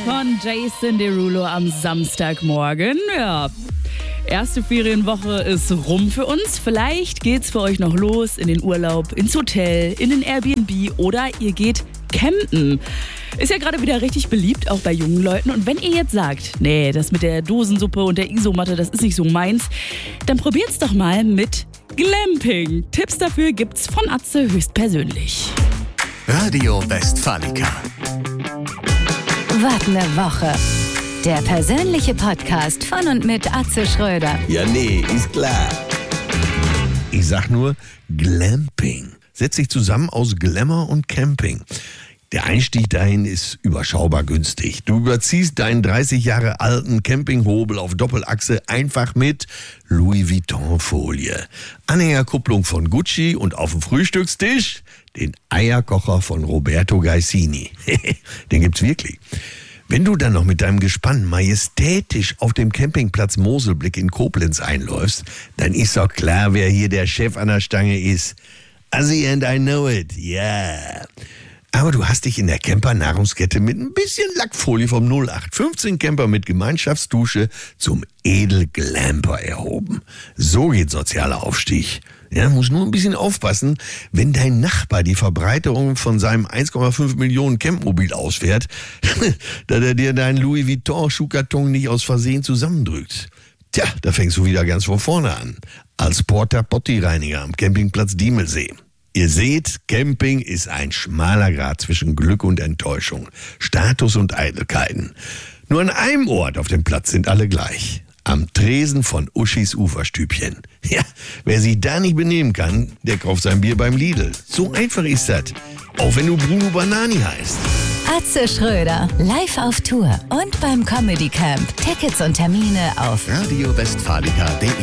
von Jason Derulo am Samstagmorgen. Ja, erste Ferienwoche ist rum für uns. Vielleicht geht's für euch noch los in den Urlaub, ins Hotel, in den Airbnb oder ihr geht campen. Ist ja gerade wieder richtig beliebt, auch bei jungen Leuten. Und wenn ihr jetzt sagt, nee, das mit der Dosensuppe und der Isomatte, das ist nicht so meins, dann probiert's doch mal mit Glamping. Tipps dafür gibt's von Atze höchstpersönlich. Radio Westfalica. Was ne Woche. Der persönliche Podcast von und mit Atze Schröder. Ja, nee, ist klar. Ich sag nur Glamping. Setzt sich zusammen aus Glamour und Camping. Der Einstieg dahin ist überschaubar günstig. Du überziehst deinen 30 Jahre alten Campinghobel auf Doppelachse einfach mit Louis Vuitton-Folie. Anhängerkupplung von Gucci und auf dem Frühstückstisch den Eierkocher von Roberto Gaisini. Den gibt's wirklich. Wenn du dann noch mit deinem Gespann majestätisch auf dem Campingplatz Moselblick in Koblenz einläufst, dann ist doch klar, wer hier der Chef an der Stange ist. Assi and I know it, ja. Yeah. Aber du hast dich in der Camper-Nahrungskette mit ein bisschen Lackfolie vom 0815 Camper mit Gemeinschaftsdusche zum Edelglamper erhoben. So geht sozialer Aufstieg. Ja, muss nur ein bisschen aufpassen, wenn dein Nachbar die Verbreiterung von seinem 1,5 Millionen Campmobil ausfährt, dass er dir deinen Louis Vuitton-Schuhkarton nicht aus Versehen zusammendrückt. Tja, da fängst du wieder ganz von vorne an. Als Porta-Potti-Reiniger am Campingplatz Diemelsee. Ihr seht, Camping ist ein schmaler Grat zwischen Glück und Enttäuschung, Status und Eitelkeiten. Nur an einem Ort auf dem Platz sind alle gleich. Am Tresen von Uschis Uferstübchen. Ja, wer sich da nicht benehmen kann, der kauft sein Bier beim Lidl. So einfach ist das. Auch wenn du Bruno Banani heißt. Atze Schröder, live auf Tour und beim Comedy Camp. Tickets und Termine auf radiowestfalica.de